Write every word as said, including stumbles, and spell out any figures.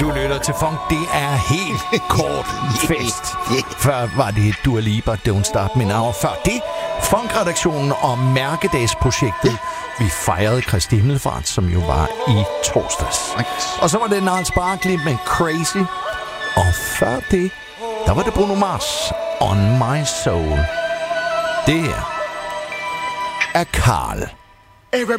Du lytter til Funk. Det er helt kort fest. Før var det Dua Lipa, Don't Start Me Now. Før det Funk-redaktionen og Mærkedagsprojektet. Vi fejrede Kristi Himmelfart, som jo var i torsdags. Og så var det Gnarls Barkley med Crazy. Og før det, der var det Bruno Mars, On My Soul. Det her er Carl.